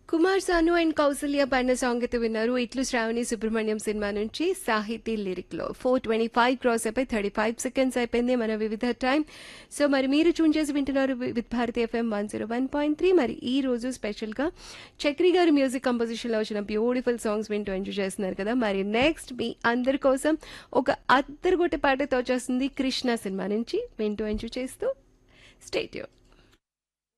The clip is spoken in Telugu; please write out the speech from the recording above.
కుమార్ సాను అండ్ కౌసల్య పాడిన సాంగ్ అయితే విన్నారు. ఇట్లు శ్రావణి సుబ్రహ్మణ్యం సినిమా నుంచి సాహితీ లిరిక్ లో 4:25 క్రాస్ అయిపోయి 35 సెకండ్స్ అయిపోయింది మన వివిధ టైం. సో మరి మీరు చూన్ చేసి వింటున్నారు విత్ భారతి ఎఫ్ఎం 101.3. మరి ఈ రోజు స్పెషల్ గా చక్రి గారి మ్యూజిక్ కంపోజిషన్ లో వచ్చిన బ్యూటిఫుల్ సాంగ్స్ వింటూ ఎంజాయ్ చేస్తున్నారు కదా. మరి నెక్స్ట్ మీ అందరి కోసం ఒక అద్దరుగొట్టే పాటతో వచ్చేస్తుంది కృష్ణ సినిమా నుంచి. వింటూ ఎంజాయ్ చేస్తూ స్టే ట్యూన్.